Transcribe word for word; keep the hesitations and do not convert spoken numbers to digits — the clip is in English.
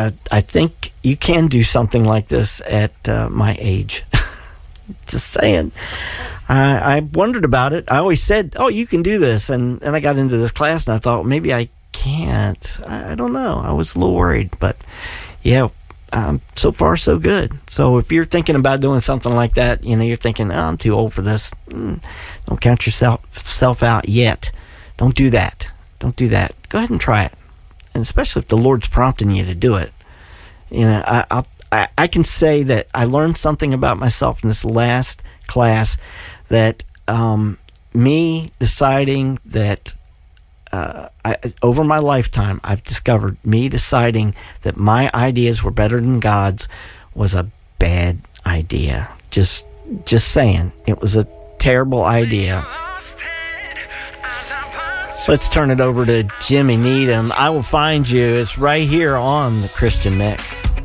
uh, I think you can do something like this at uh, my age. Just saying. I, I wondered about it. I always said, oh, you can do this. And, and I got into this class and I thought, maybe I can't. I, I don't know. I was a little worried. But, yeah, um, so far so good. So if you're thinking about doing something like that, you know, you're thinking, oh, I'm too old for this. Mm, don't count yourself self out yet. Don't do that. Don't do that. Go ahead and try it. And especially if the Lord's prompting you to do it. You know, I, I'll, I, I can say that I learned something about myself in this last class that um, me deciding that uh, I, over my lifetime, I've discovered me deciding that my ideas were better than God's was a bad idea. Just, just saying. It was a terrible idea. Let's turn it over to Jimmy Needham. I Will Find You. It's right here on the Christian Mix.